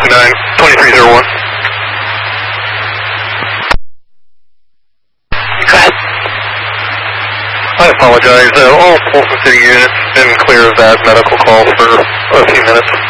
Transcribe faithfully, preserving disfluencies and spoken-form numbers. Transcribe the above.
nine, twenty-three zero one. Go ahead. I apologize. Uh, all Folsom City units been clear of that medical call for a few minutes.